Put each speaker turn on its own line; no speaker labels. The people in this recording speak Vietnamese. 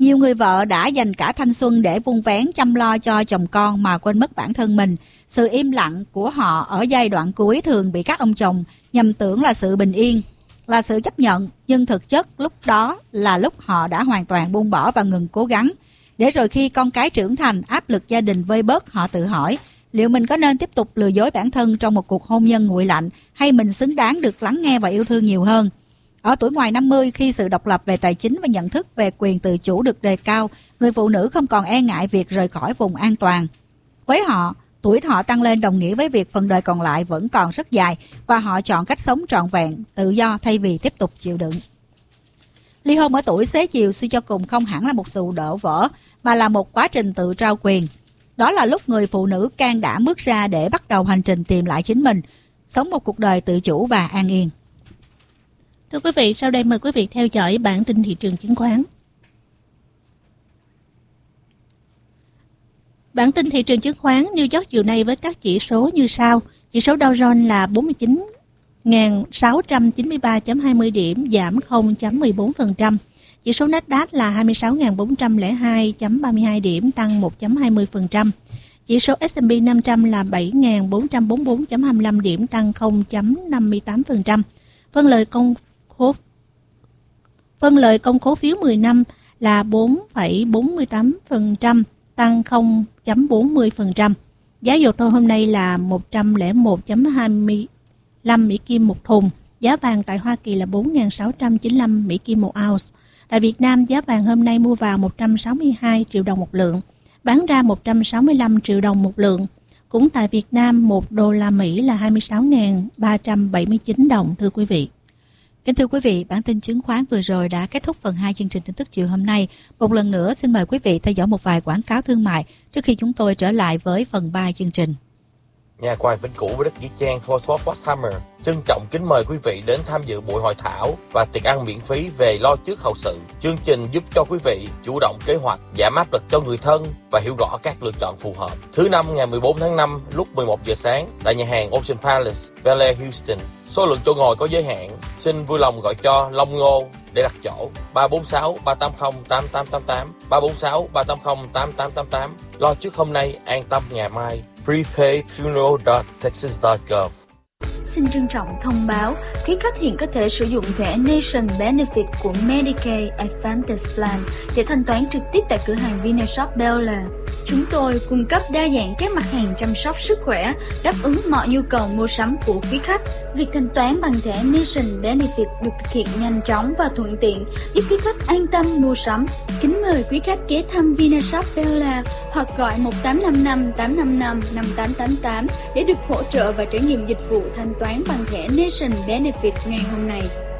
Nhiều người vợ đã dành cả thanh xuân để vun vén chăm lo cho chồng con mà quên mất bản thân mình. Sự im lặng của họ ở giai đoạn cuối thường bị các ông chồng nhầm tưởng là sự bình yên, là sự chấp nhận, nhưng thực chất lúc đó là lúc họ đã hoàn toàn buông bỏ và ngừng cố gắng. Để rồi khi con cái trưởng thành, áp lực gia đình vơi bớt, họ tự hỏi liệu mình có nên tiếp tục lừa dối bản thân trong một cuộc hôn nhân nguội lạnh, hay mình xứng đáng được lắng nghe và yêu thương nhiều hơn. Ở tuổi ngoài 50, khi sự độc lập về tài chính và nhận thức về quyền tự chủ được đề cao, người phụ nữ không còn e ngại việc rời khỏi vùng an toàn. Với họ, tuổi thọ tăng lên đồng nghĩa với việc phần đời còn lại vẫn còn rất dài, và họ chọn cách sống trọn vẹn, tự do thay vì tiếp tục chịu đựng. Ly hôn ở tuổi xế chiều suy cho cùng không hẳn là một sự đổ vỡ, mà là một quá trình tự trao quyền. Đó là lúc người phụ nữ can đảm bước ra để bắt đầu hành trình tìm lại chính mình, sống một cuộc đời tự chủ và an yên.
Thưa quý vị, sau đây mời quý vị theo dõi bản tin thị trường chứng khoán. Bản tin thị trường chứng khoán New York chiều nay với các chỉ số như sau. Chỉ số Dow Jones là 49.693.20 điểm, giảm 0.14%. Chỉ số Nasdaq là 26.402.32 điểm, tăng 1.20%. Chỉ số S&P 500 là 7.444.25 điểm, tăng 0.58%. Phân lợi công cố phiếu 10 năm là 4,48%, tăng 0.40%. Giá dầu thô hôm nay là 101.25 Mỹ Kim một thùng. Giá vàng tại Hoa Kỳ là 4.695 Mỹ Kim một ounce. Tại Việt Nam, giá vàng hôm nay mua vào 162 triệu đồng một lượng, bán ra 165 triệu đồng một lượng. Cũng tại Việt Nam, 1 đô la Mỹ là 26.379 đồng, thưa quý vị.
Kính thưa quý vị, bản tin chứng khoán vừa rồi đã kết thúc phần 2 chương trình tin tức chiều hôm nay. Một lần nữa xin mời quý vị theo dõi một vài quảng cáo thương mại trước khi chúng tôi trở lại với phần 3 chương trình.
Nhà khoai Vĩnh Cửu với đất Nghĩa Trang Fort Westhammer trân trọng kính mời quý vị đến tham dự buổi hội thảo và tiệc ăn miễn phí về lo trước hậu sự. Chương trình giúp cho quý vị chủ động kế hoạch, giảm áp lực cho người thân và hiểu rõ các lựa chọn phù hợp. Thứ Năm ngày 14 tháng 5 lúc 11 giờ sáng tại nhà hàng Ocean Palace, Bel Air, Houston. Số lượng chỗ ngồi có giới hạn. Xin vui lòng gọi cho Long Ngô để đặt chỗ 346 380 8888 346 380 8888. Lo trước hôm nay, an tâm ngày mai. prepaidfuneral.texas.gov.
Xin trân trọng thông báo, quý khách hiện có thể sử dụng thẻ Nation Benefit của Medicaid Advantage Plan để thanh toán trực tiếp tại cửa hàng Vinashop Bel Air. Chúng tôi cung cấp đa dạng các mặt hàng chăm sóc sức khỏe, đáp ứng mọi nhu cầu mua sắm của quý khách. Việc thanh toán bằng thẻ Nation Benefit được thực hiện nhanh chóng và thuận tiện, giúp quý khách an tâm mua sắm. Kính mời quý khách ghé thăm Vinashop Bel Air hoặc gọi 1855 855 5888 để được hỗ trợ và trải nghiệm dịch vụ thanh toán bằng thẻ Nation Benefit ngày hôm nay.